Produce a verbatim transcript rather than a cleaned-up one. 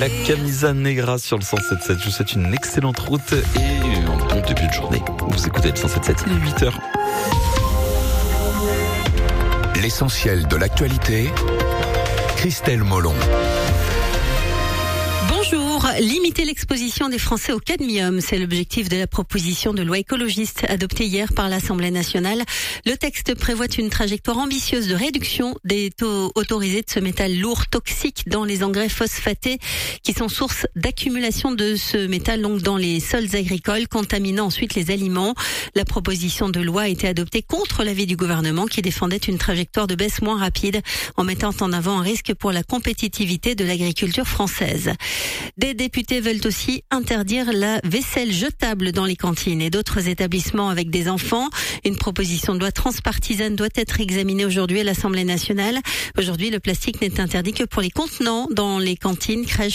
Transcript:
La Camisa Negra sur le cent sept sept. Je vous souhaite une excellente route et un bon début de journée. Vous écoutez le cent sept sept, il est huit heures. L'essentiel de l'actualité, Christelle Molon. Bonjour. Limiter l'exposition des Français au cadmium, c'est l'objectif de la proposition de loi écologiste adoptée hier par l'Assemblée nationale. Le texte prévoit une trajectoire ambitieuse de réduction des taux autorisés de ce métal lourd toxique dans les engrais phosphatés qui sont source d'accumulation de ce métal donc dans les sols agricoles, contaminant ensuite les aliments. La proposition de loi a été adoptée contre l'avis du gouvernement qui défendait une trajectoire de baisse moins rapide en mettant en avant un risque pour la compétitivité de l'agriculture française. Des députés veulent aussi interdire la vaisselle jetable dans les cantines et d'autres établissements avec des enfants. Une proposition de loi transpartisane doit être examinée aujourd'hui à l'Assemblée nationale. Aujourd'hui, le plastique n'est interdit que pour les contenants dans les cantines, crèches,